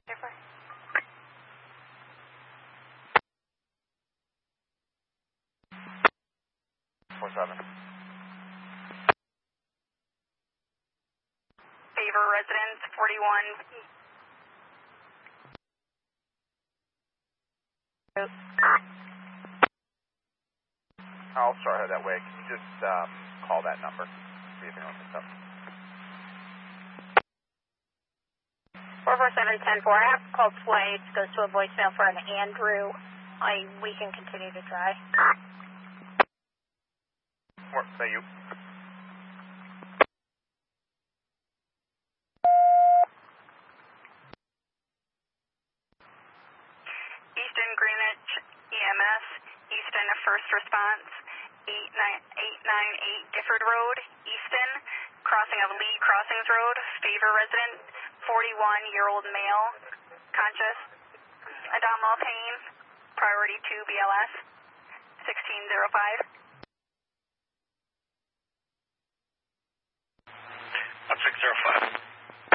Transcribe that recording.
Different. 47. Favor residence 41. I'll start her that way. Can you just call that number? See if anyone picks up. 447-10-4. I have called twice. Goes to a voicemail for an Andrew. We can continue to try. Say you. Easton Greenwich EMS. Easton first response. 898 Gifford Road. Easton. Crossing of Lee Crossings Road. Favor resident. 41-year-old male. Conscious. Abdominal pain. Priority 2 BLS. 1605.